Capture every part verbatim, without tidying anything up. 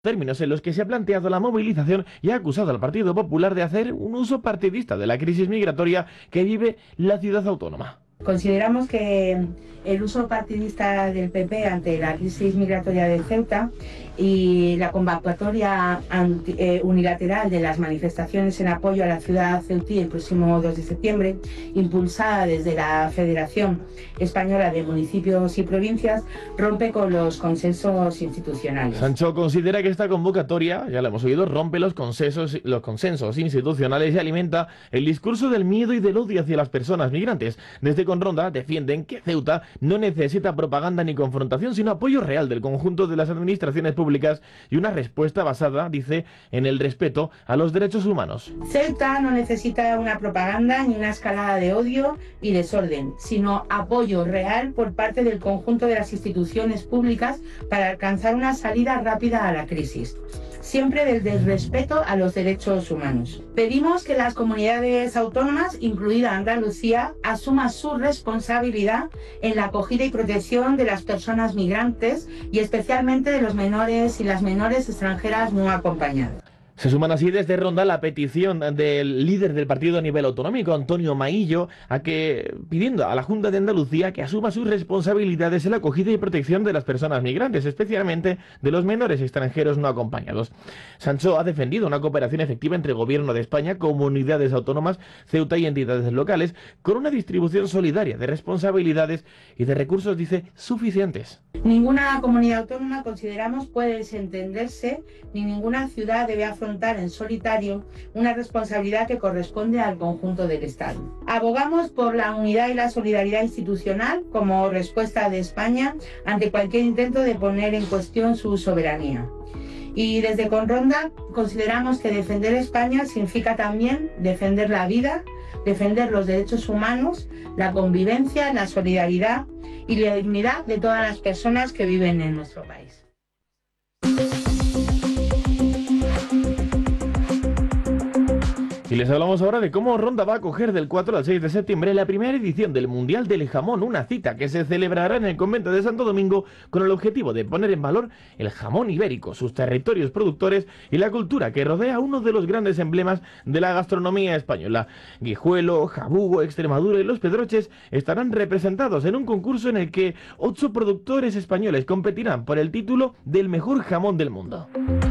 términos en los que se ha planteado la movilización y ha acusado al Partido Popular de hacer un uso partidista de la crisis migratoria que vive la ciudad autónoma. Consideramos que el uso partidista del P P ante la crisis migratoria de Ceuta y la convocatoria anti, eh, unilateral de las manifestaciones en apoyo a la ciudad ceutí el próximo dos de septiembre, impulsada desde la Federación Española de Municipios y Provincias, rompe con los consensos institucionales. Sancho considera que esta convocatoria, ya lo hemos oído, rompe los consensos, los consensos institucionales y alimenta el discurso del miedo y del odio hacia las personas migrantes. Desde Conronda defienden que Ceuta no necesita propaganda ni confrontación, sino apoyo real del conjunto de las administraciones públicas y una respuesta basada, dice, en el respeto a los derechos humanos. Ceuta no necesita una propaganda ni una escalada de odio y desorden, sino apoyo real por parte del conjunto de las instituciones públicas para alcanzar una salida rápida a la crisis, siempre desde el respeto a los derechos humanos. Pedimos que las comunidades autónomas, incluida Andalucía, asuman su responsabilidad en la acogida y protección de las personas migrantes y especialmente de los menores y las menores extranjeras no acompañadas. Se suman así desde Ronda la petición del líder del partido a nivel autonómico, Antonio Maillo, a que pidiendo a la Junta de Andalucía que asuma sus responsabilidades en la acogida y protección de las personas migrantes, especialmente de los menores extranjeros no acompañados. Sancho ha defendido una cooperación efectiva entre el Gobierno de España, comunidades autónomas, Ceuta y entidades locales, con una distribución solidaria de responsabilidades y de recursos, dice, suficientes. Ninguna comunidad autónoma, consideramos, puede desentenderse, ni ninguna ciudad debe afrontar en solitario una responsabilidad que corresponde al conjunto del Estado. Abogamos por la unidad y la solidaridad institucional como respuesta de España ante cualquier intento de poner en cuestión su soberanía. Y desde Conronda consideramos que defender España significa también defender la vida, defender los derechos humanos, la convivencia, la solidaridad y la dignidad de todas las personas que viven en nuestro país. Y les hablamos ahora de cómo Ronda va a acoger del cuatro al seis de septiembre la primera edición del Mundial del Jamón, una cita que se celebrará en el convento de Santo Domingo con el objetivo de poner en valor el jamón ibérico, sus territorios productores y la cultura que rodea uno de los grandes emblemas de la gastronomía española. Guijuelo, Jabugo, Extremadura y Los Pedroches estarán representados en un concurso en el que ocho productores españoles competirán por el título del mejor jamón del mundo.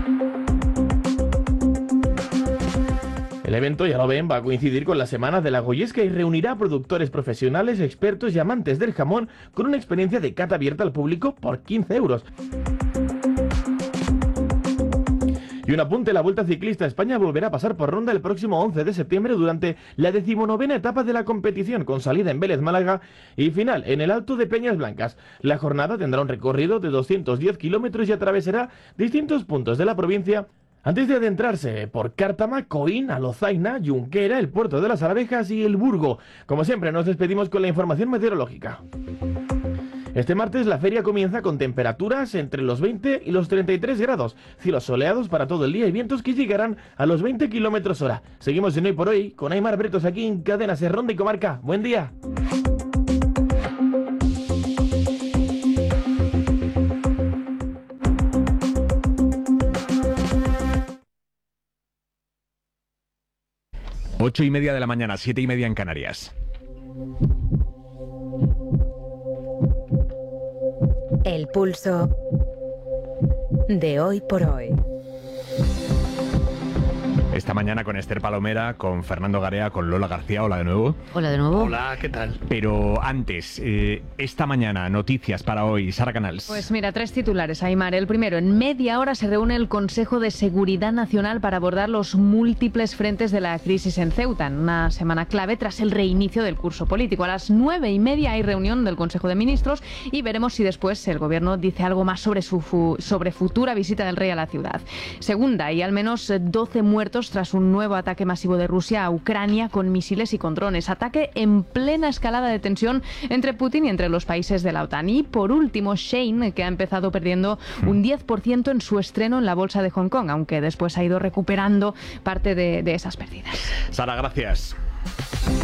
El evento, ya lo ven, va a coincidir con la Semana de la Goyesca y reunirá a productores profesionales, expertos y amantes del jamón con una experiencia de cata abierta al público por quince euros. Y un apunte, la Vuelta Ciclista a España volverá a pasar por Ronda el próximo once de septiembre durante la decimonovena etapa de la competición, con salida en Vélez, Málaga y final en el Alto de Peñas Blancas. La jornada tendrá un recorrido de doscientos diez kilómetros y atravesará distintos puntos de la provincia antes de adentrarse por Cártama, Coín, Alozaina, Junquera, el Puerto de las Abejas y el Burgo. Como siempre, nos despedimos con la información meteorológica. Este martes la feria comienza con temperaturas entre los veinte y los treinta y tres grados, cielos soleados para todo el día y vientos que llegarán a los veinte kilómetros hora. Seguimos en Hoy por Hoy con Aymar Bretos aquí en Cadena Ser Ronda y Comarca. ¡Buen día! Ocho y media de la mañana, siete y media en Canarias. El pulso de Hoy por Hoy. Esta mañana con Esther Palomera, con Fernando Garea, con Lola García. Hola de nuevo. Hola de nuevo. Hola, ¿qué tal? Pero antes, eh, esta mañana, noticias para hoy. Sara Canals. Pues mira, tres titulares, Aymar. El primero, en media hora se reúne el Consejo de Seguridad Nacional para abordar los múltiples frentes de la crisis en Ceuta, en una semana clave tras el reinicio del curso político. A las nueve y media hay reunión del Consejo de Ministros y veremos si después el Gobierno dice algo más sobre su fu- sobre futura visita del rey a la ciudad. Segunda, hay al menos doce muertos tras un nuevo ataque masivo de Rusia a Ucrania con misiles y con drones. Ataque en plena escalada de tensión entre Putin y entre los países de la OTAN. Y por último, Shein, que ha empezado perdiendo un diez por ciento en su estreno en la bolsa de Hong Kong, aunque después ha ido recuperando parte de, de esas pérdidas. Sara, gracias.